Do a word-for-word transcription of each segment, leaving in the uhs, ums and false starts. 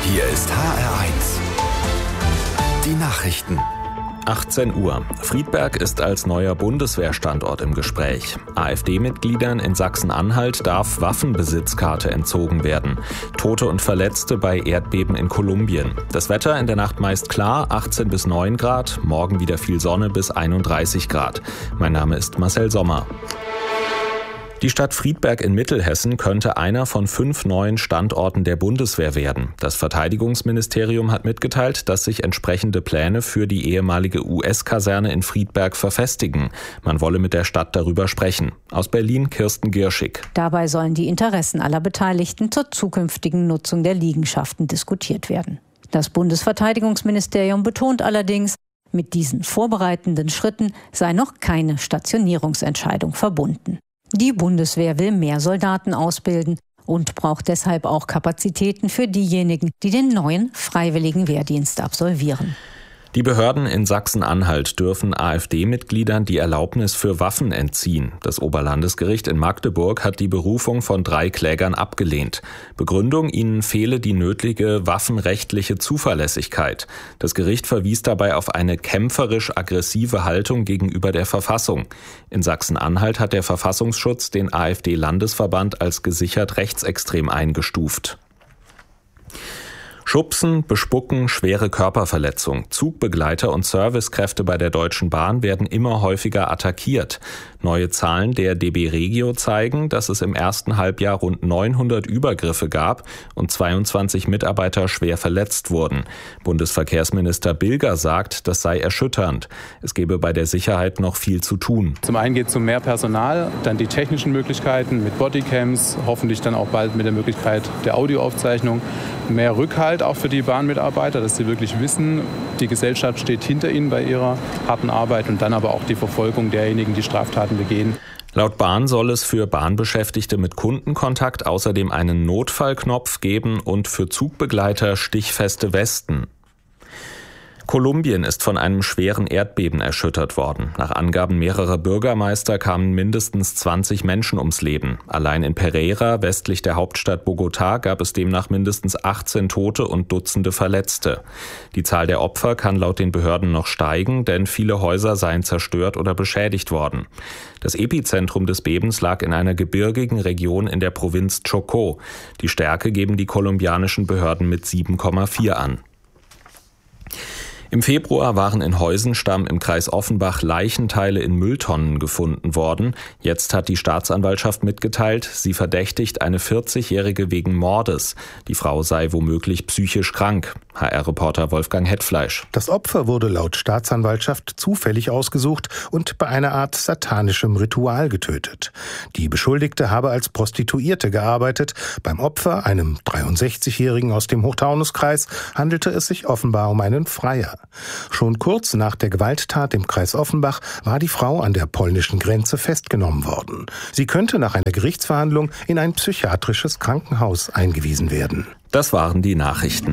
Hier ist H R eins. Die Nachrichten. achtzehn Uhr. Friedberg ist als neuer Bundeswehrstandort im Gespräch. AfD-Mitgliedern in Sachsen-Anhalt darf Waffenbesitzkarte entzogen werden. Tote und Verletzte bei Erdbeben in Kolumbien. Das Wetter in der Nacht meist klar, achtzehn bis neun Grad. Morgen wieder viel Sonne bis einunddreißig Grad. Mein Name ist Marcel Sommer. Die Stadt Friedberg in Mittelhessen könnte einer von fünf neuen Standorten der Bundeswehr werden. Das Verteidigungsministerium hat mitgeteilt, dass sich entsprechende Pläne für die ehemalige U S-Kaserne in Friedberg verfestigen. Man wolle mit der Stadt darüber sprechen. Aus Berlin Kirsten Gierschig. Dabei sollen die Interessen aller Beteiligten zur zukünftigen Nutzung der Liegenschaften diskutiert werden. Das Bundesverteidigungsministerium betont allerdings, mit diesen vorbereitenden Schritten sei noch keine Stationierungsentscheidung verbunden. Die Bundeswehr will mehr Soldaten ausbilden und braucht deshalb auch Kapazitäten für diejenigen, die den neuen freiwilligen Wehrdienst absolvieren. Die Behörden in Sachsen-Anhalt dürfen AfD-Mitgliedern die Erlaubnis für Waffen entziehen. Das Oberlandesgericht in Magdeburg hat die Berufung von drei Klägern abgelehnt. Begründung: ihnen fehle die nötige waffenrechtliche Zuverlässigkeit. Das Gericht verwies dabei auf eine kämpferisch-aggressive Haltung gegenüber der Verfassung. In Sachsen-Anhalt hat der Verfassungsschutz den AfD-Landesverband als gesichert rechtsextrem eingestuft. Schubsen, Bespucken, schwere Körperverletzung. Zugbegleiter und Servicekräfte bei der Deutschen Bahn werden immer häufiger attackiert. Neue Zahlen der D B Regio zeigen, dass es im ersten Halbjahr rund neunhundert Übergriffe gab und zweiundzwanzig Mitarbeiter schwer verletzt wurden. Bundesverkehrsminister Bilger sagt, das sei erschütternd. Es gebe bei der Sicherheit noch viel zu tun. Zum einen geht es um mehr Personal, dann die technischen Möglichkeiten mit Bodycams, hoffentlich dann auch bald mit der Möglichkeit der Audioaufzeichnung, mehr Rückhalt auch für die Bahnmitarbeiter, dass sie wirklich wissen, die Gesellschaft steht hinter ihnen bei ihrer harten Arbeit, und dann aber auch die Verfolgung derjenigen, die Straftaten begehen. Laut Bahn soll es für Bahnbeschäftigte mit Kundenkontakt außerdem einen Notfallknopf geben und für Zugbegleiter stichfeste Westen. Kolumbien ist von einem schweren Erdbeben erschüttert worden. Nach Angaben mehrerer Bürgermeister kamen mindestens zwanzig Menschen ums Leben. Allein in Pereira, westlich der Hauptstadt Bogotá, gab es demnach mindestens achtzehn Tote und Dutzende Verletzte. Die Zahl der Opfer kann laut den Behörden noch steigen, denn viele Häuser seien zerstört oder beschädigt worden. Das Epizentrum des Bebens lag in einer gebirgigen Region in der Provinz Chocó. Die Stärke geben die kolumbianischen Behörden mit sieben Komma vier an. Im Februar waren in Heusenstamm im Kreis Offenbach Leichenteile in Mülltonnen gefunden worden. Jetzt hat die Staatsanwaltschaft mitgeteilt, sie verdächtigt eine vierzigjährige wegen Mordes. Die Frau sei womöglich psychisch krank. H R-Reporter Wolfgang Hetfleisch. Das Opfer wurde laut Staatsanwaltschaft zufällig ausgesucht und bei einer Art satanischem Ritual getötet. Die Beschuldigte habe als Prostituierte gearbeitet. Beim Opfer, einem dreiundsechzigjährigen aus dem Hochtaunuskreis, handelte es sich offenbar um einen Freier. Schon kurz nach der Gewalttat im Kreis Offenbach war die Frau an der polnischen Grenze festgenommen worden. Sie könnte nach einer Gerichtsverhandlung in ein psychiatrisches Krankenhaus eingewiesen werden. Das waren die Nachrichten.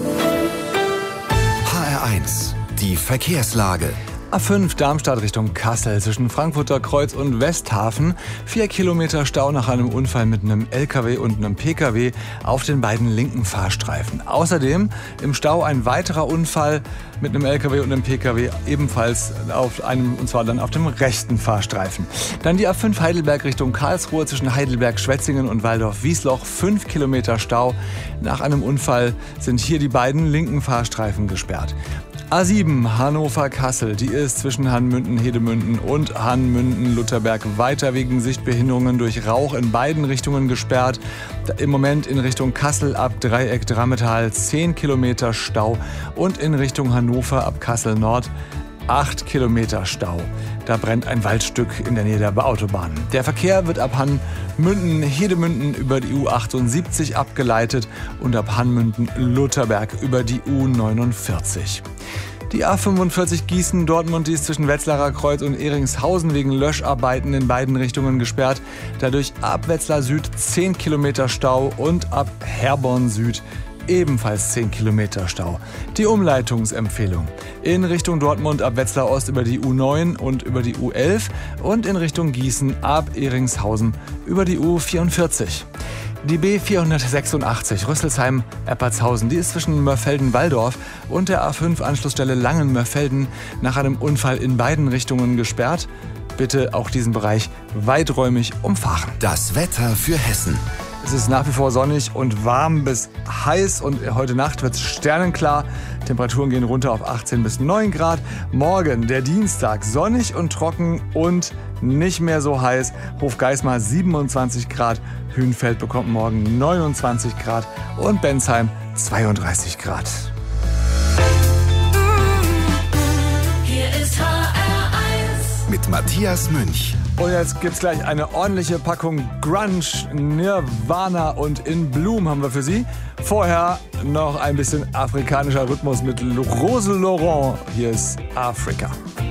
H R eins, die Verkehrslage. A fünf Darmstadt Richtung Kassel zwischen Frankfurter Kreuz und Westhafen. Vier Kilometer Stau nach einem Unfall mit einem L K W und einem P K W auf den beiden linken Fahrstreifen. Außerdem im Stau ein weiterer Unfall mit einem L K W und einem P K W, ebenfalls auf einem, und zwar dann auf dem rechten Fahrstreifen. Dann die A fünf Heidelberg Richtung Karlsruhe zwischen Heidelberg-Schwetzingen und Waldorf-Wiesloch. Fünf Kilometer Stau. Nach einem Unfall sind hier die beiden linken Fahrstreifen gesperrt. A sieben Hannover-Kassel, die ist zwischen Hannmünden-Hedemünden und Hannmünden-Lutherberg weiter wegen Sichtbehinderungen durch Rauch in beiden Richtungen gesperrt. Im Moment in Richtung Kassel ab Dreieck-Drammetal zehn Kilometer Stau und in Richtung Hannover ab Kassel-Nord acht Kilometer Stau. Da brennt ein Waldstück in der Nähe der Autobahn. Der Verkehr wird ab Hannmünden-Hedemünden über die U achtundsiebzig abgeleitet und ab Hannmünden-Lutherberg über die U neunundvierzig. Die A fünfundvierzig Gießen-Dortmund, die ist zwischen Wetzlarer Kreuz und Eringshausen wegen Löscharbeiten in beiden Richtungen gesperrt. Dadurch ab Wetzlar Süd zehn Kilometer Stau und ab Herborn Süd ebenfalls zehn Kilometer Stau. Die Umleitungsempfehlung: in Richtung Dortmund ab Wetzlar Ost über die U neun und über die U elf und in Richtung Gießen ab Ehringshausen über die U vierundvierzig. Die B vierhundertsechsundachtzig Rüsselsheim-Eppertshausen, die ist zwischen Mörfelden-Walldorf und der A fünf Anschlussstelle Langen-Mörfelden nach einem Unfall in beiden Richtungen gesperrt. Bitte auch diesen Bereich weiträumig umfahren. Das Wetter für Hessen. Es ist nach wie vor sonnig und warm bis heiß und heute Nacht wird es sternenklar. Temperaturen gehen runter auf achtzehn bis neun Grad. Morgen, der Dienstag, sonnig und trocken und nicht mehr so heiß. Hofgeismar siebenundzwanzig Grad, Hünfeld bekommt morgen neunundzwanzig Grad und Bensheim zweiunddreißig Grad. Hier ist H R eins mit Matthias Münch. Und jetzt gibt's gleich eine ordentliche Packung Grunge, Nirvana und In Bloom haben wir für Sie. Vorher noch ein bisschen afrikanischer Rhythmus mit Rose Laurent. Hier ist Afrika.